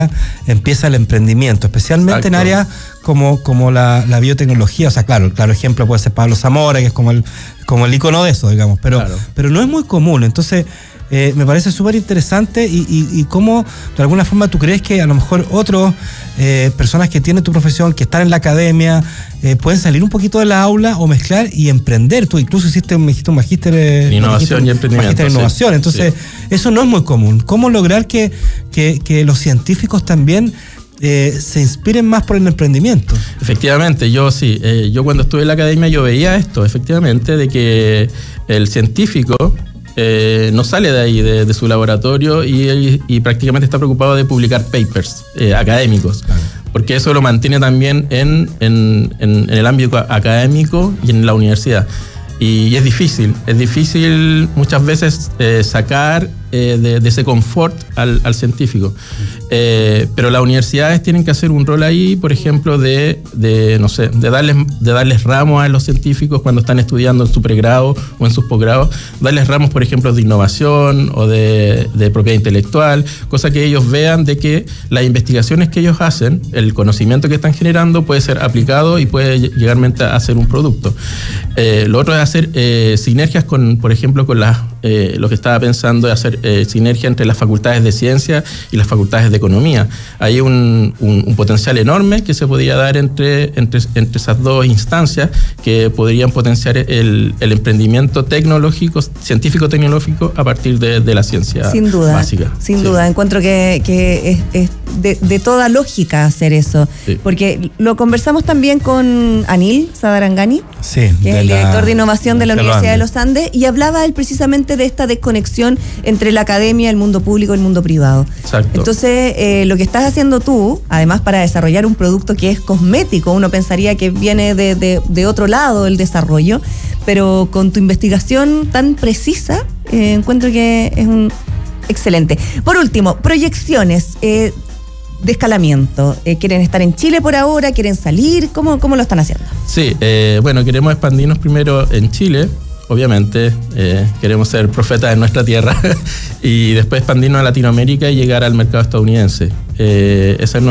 empieza el emprendimiento, especialmente en áreas como la biotecnología. O sea, claro, el claro ejemplo puede ser Pablo Zamora, que es como el icono de eso, digamos, pero no es muy común. Entonces, me parece súper interesante y cómo, de alguna forma, tú crees que a lo mejor otras personas que tienen tu profesión, que están en la academia, pueden salir un poquito de la aula o mezclar y emprender. Tú incluso hiciste un magíster en innovación y emprendimiento. Magíster en innovación. Entonces, eso no es muy común. ¿Cómo lograr que los científicos también se inspiren más por el emprendimiento? Efectivamente, yo cuando estuve en la academia yo veía esto, efectivamente, de que el científico no sale de ahí, de su laboratorio y prácticamente está preocupado de publicar papers académicos. Claro. Porque eso lo mantiene también en el ámbito académico y en la universidad. Y es difícil muchas veces sacar de ese confort al científico. Pero las universidades tienen que hacer un rol ahí, por ejemplo, de darles ramos a los científicos cuando están estudiando en su pregrado o en sus posgrados, darles ramos, por ejemplo, de innovación o de propiedad intelectual, cosa que ellos vean de que las investigaciones que ellos hacen, el conocimiento que están generando puede ser aplicado y puede llegarmente a ser un producto. Lo otro es hacer sinergias por ejemplo, con lo que estaba pensando de hacer sinergia entre las facultades de ciencia y las facultades de economía. Hay un potencial enorme que se podría dar entre esas dos instancias que podrían potenciar el emprendimiento tecnológico, científico-tecnológico a partir de la ciencia básica. Sin duda, encuentro que es de toda lógica hacer eso, porque lo conversamos también con Anil Sadarangani, que es el director de innovación de la Universidad de los Andes, y hablaba él precisamente de esta desconexión entre la academia, el mundo público y el mundo privado. Exacto. Entonces, lo que estás haciendo tú, además para desarrollar un producto que es cosmético, uno pensaría que viene de otro lado el desarrollo, pero con tu investigación tan precisa, encuentro que es excelente. Por último, proyecciones de escalamiento. ¿Quieren estar en Chile por ahora? ¿Quieren salir? ¿Cómo lo están haciendo? Sí, queremos expandirnos primero en Chile. Obviamente, queremos ser profetas en nuestra tierra y después expandirnos a Latinoamérica y llegar al mercado estadounidense. Ese es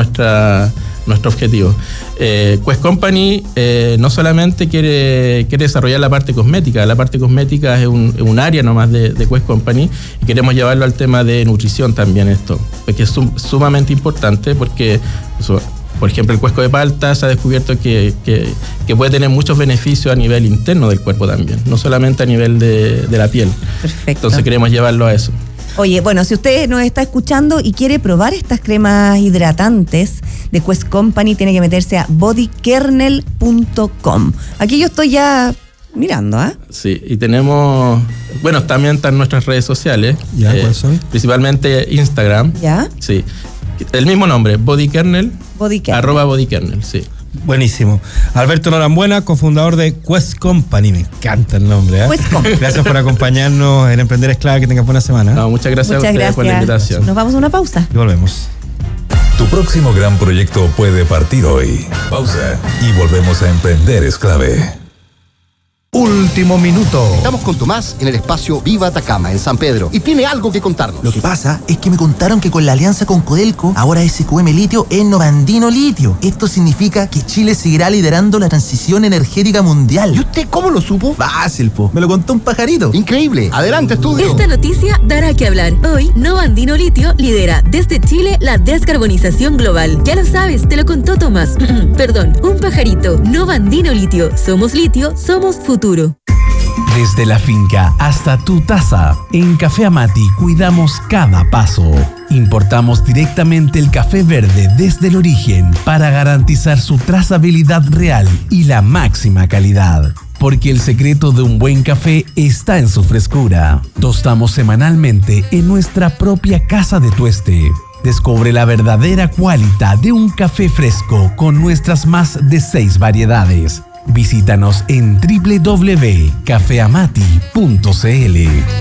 nuestro objetivo. Quest Company no solamente quiere desarrollar la parte cosmética. La parte cosmética es un área nomás de Quest Company y queremos llevarlo al tema de nutrición también esto, porque es sumamente importante porque por ejemplo, el cuesco de palta se ha descubierto que puede tener muchos beneficios a nivel interno del cuerpo también, no solamente a nivel de la piel. Perfecto. Entonces queremos llevarlo a eso. Oye, bueno, si usted nos está escuchando y quiere probar estas cremas hidratantes de Quest Company, tiene que meterse a bodykernel.com. Aquí yo estoy ya mirando, ¿eh? Sí, y tenemos, también están nuestras redes sociales. ¿Ya? ¿Cuáles son? Principalmente Instagram. ¿Ya? Sí. El mismo nombre, bodykernel. @bodykernel, sí. Buenísimo. Alberto Norambuena, cofundador de Quest Company. Me encanta el nombre, ¿eh? Quest Company. Gracias por acompañarnos en Emprender es Clave. Que tengan buena semana. No, muchas gracias a ustedes por la invitación. Nos vamos a una pausa. Y volvemos. Tu próximo gran proyecto puede partir hoy. Pausa y volvemos a Emprender es Clave. Último minuto. Estamos con Tomás en el espacio Viva Atacama, en San Pedro, y tiene algo que contarnos. Lo que pasa es que me contaron que con la alianza con Codelco, ahora SQM Litio es Novandino Litio. Esto significa que Chile seguirá liderando la transición energética mundial. ¿Y usted cómo lo supo? Fácil, po. Me lo contó un pajarito. Increíble. Adelante, estudio. Esta noticia dará que hablar. Hoy, Novandino Litio lidera desde Chile la descarbonización global. Ya lo sabes, te lo contó Tomás. Perdón, un pajarito. Novandino Litio. Somos litio, somos futuro. Desde la finca hasta tu taza, en Café Amati cuidamos cada paso. Importamos directamente el café verde desde el origen para garantizar su trazabilidad real y la máxima calidad. Porque el secreto de un buen café está en su frescura. Tostamos semanalmente en nuestra propia casa de tueste. Descubre la verdadera cualidad de un café fresco con nuestras más de 6 variedades. Visítanos en www.cafeamati.cl.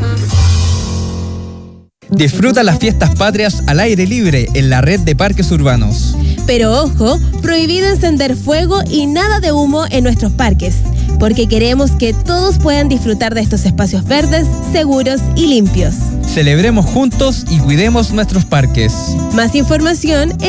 Disfruta las fiestas patrias al aire libre en la red de parques urbanos. Pero ojo, prohibido encender fuego y nada de humo en nuestros parques, porque queremos que todos puedan disfrutar de estos espacios verdes, seguros y limpios. Celebremos juntos y cuidemos nuestros parques. Más información